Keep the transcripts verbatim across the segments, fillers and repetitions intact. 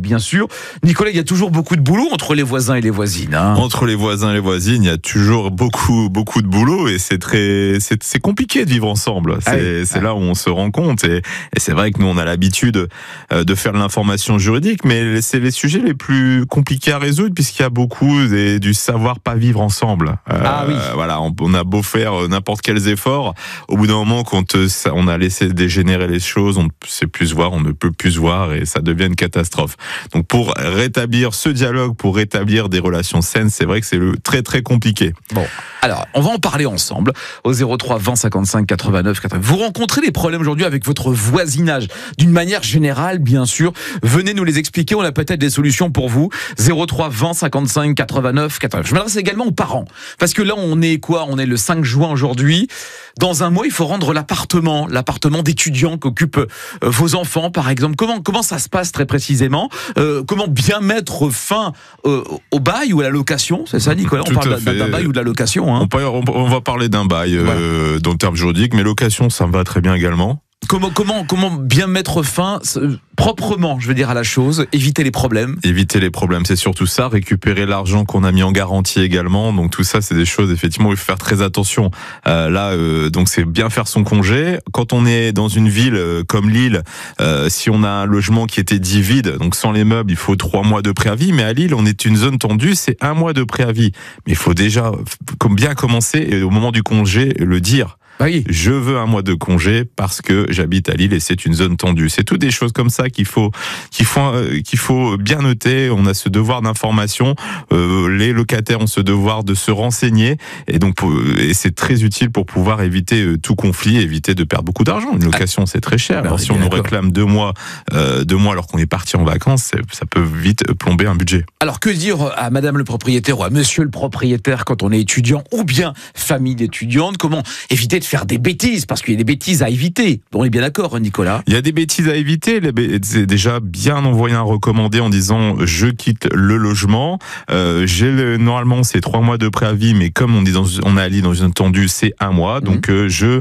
bien sûr. Nicolas, il y a toujours beaucoup de boulot entre les voisins et les voisines. Hein. Entre les voisins et les voisines, il y a toujours beaucoup, beaucoup de boulot et c'est très, c'est, c'est compliqué de vivre ensemble. C'est, Allez, c'est ah. là où on se rend compte et, et c'est vrai que nous, on a l'habitude de faire de l'information juridique, mais c'est les sujets les plus compliqués à résoudre puisqu'il y a beaucoup des, du savoir pas vivre ensemble. Euh, Ah oui. Voilà, on, on a beau faire n'importe quels efforts, au bout d'un moment, quand on a laissé dégénérer les choses, on ne sait plus se voir, on ne peut plus se voir et ça devient une catastrophe. Donc pour rétablir ce dialogue, pour rétablir des relations saines, c'est vrai que c'est le très très compliqué. Bon, alors on va en parler ensemble au zéro trois vingt cinquante-cinq quatre-vingt-neuf quatre-vingt-neuf. Vous rencontrez des problèmes aujourd'hui avec votre voisinage d'une manière générale, bien sûr. Venez nous les expliquer, on a peut-être des solutions pour vous. zéro trois vingt cinquante-cinq quatre-vingt-neuf quatre-vingt-neuf. Je m'adresse également aux parents parce que là on est quoi ? On est le cinq juin aujourd'hui. Dans un mois, il faut rendre l'appartement, l'appartement d'étudiants qu'occupent euh, vos enfants, par exemple. Comment comment ça se passe très précisément ? euh, Comment bien mettre fin euh, au bail ou à la location ? C'est ça, Nicolas ? On Tout parle à fait. d'un bail ou de la location. Hein. On, peut, on, on va parler d'un bail Voilà. euh, dans le terme juridique, mais location, ça me va très bien également. Comment comment comment bien mettre fin euh, proprement, je veux dire, à la chose, éviter les problèmes. Éviter les problèmes, c'est surtout ça. Récupérer l'argent qu'on a mis en garantie également. Donc tout ça, c'est des choses effectivement où il faut faire très attention. Euh, là, euh, donc c'est bien faire son congé. Quand on est dans une ville euh, comme Lille, euh, si on a un logement qui était dit vide, donc sans les meubles, il faut trois mois de préavis. Mais à Lille, on est une zone tendue, c'est un mois de préavis. Mais il faut déjà comme bien commencer et au moment du congé le dire. Oui. Je veux un mois de congé parce que j'habite à Lille et c'est une zone tendue. C'est toutes des choses comme ça qu'il faut, qu'il faut, euh, qu'il faut bien noter. On a ce devoir d'information. Euh, les locataires ont ce devoir de se renseigner et donc pour, et c'est très utile pour pouvoir éviter euh, tout conflit, éviter de perdre beaucoup d'argent. Une location, ah. c'est très cher. Alors, si on nous réclame deux mois, euh, deux mois alors qu'on est parti en vacances, ça peut vite plomber un budget. Alors que dire à Madame le propriétaire ou à Monsieur le propriétaire quand on est étudiant ou bien famille d'étudiantes ? Comment éviter de faire des bêtises, parce qu'il y a des bêtises à éviter. On est bien d'accord, Nicolas ? Il y a des bêtises à éviter. C'est déjà bien envoyer un recommandé en disant je quitte le logement. Euh, j'ai le, normalement c'est trois mois de préavis, mais comme on est dans, on a à Lille dans une tendue, c'est un mois. Donc mmh. euh, je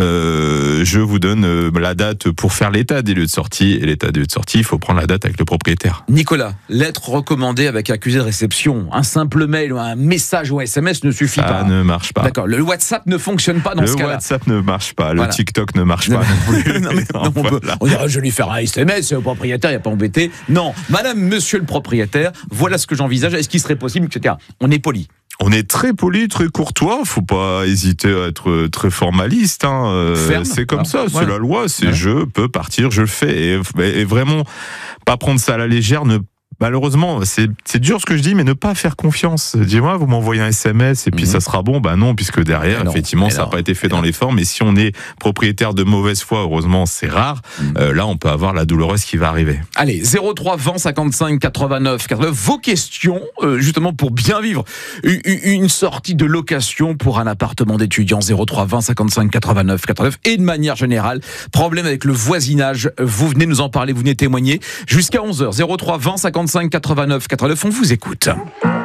euh, je vous donne euh, la date pour faire l'état des lieux de sortie. Et l'état des lieux de sortie, il faut prendre la date avec le propriétaire. Nicolas, lettre recommandée avec accusé de réception, un simple mail ou un message ou un S M S ne suffit Ça pas. Ça ne marche pas. D'accord. Le WhatsApp ne fonctionne pas dans le ce cas-là. Le WhatsApp ne marche pas, le voilà. TikTok ne marche pas non plus. non, mais, non, on, peut, on dirait, je vais lui faire un S M S au propriétaire, il n'y a pas embêté. Non, madame, monsieur le propriétaire, voilà ce que j'envisage, est-ce qu'il serait possible, et cetera. On est poli. On est très poli, très courtois. Faut pas hésiter à être très formaliste. Hein. Ferme, c'est comme hein. ça, c'est ouais. la loi. C'est ouais. je peux partir, je le fais. Et, et vraiment, pas prendre ça à la légère. Ne Malheureusement, c'est, c'est dur ce que je dis, mais ne pas faire confiance. Dis-moi, vous m'envoyez un S M S et puis mmh. ça sera bon. Ben non, puisque derrière, non, effectivement, ça n'a pas été fait dans les formes. Et si on est propriétaire de mauvaise foi, heureusement, c'est rare. Mmh. Euh, là, on peut avoir la douloureuse qui va arriver. Allez, zéro trois vingt cinquante-cinq quatre-vingt-neuf quatre-vingt-neuf. Vos questions, euh, justement, pour bien vivre une, une sortie de location pour un appartement d'étudiant. zéro trois vingt cinquante-cinq quatre-vingt-neuf quatre-vingt-neuf. Et de manière générale, problème avec le voisinage. Vous venez nous en parler, vous venez témoigner jusqu'à onze heures. zéro trois vingt cinquante-cinq quatre-vingt-neuf quatre-vingt-neuf. On vous écoute.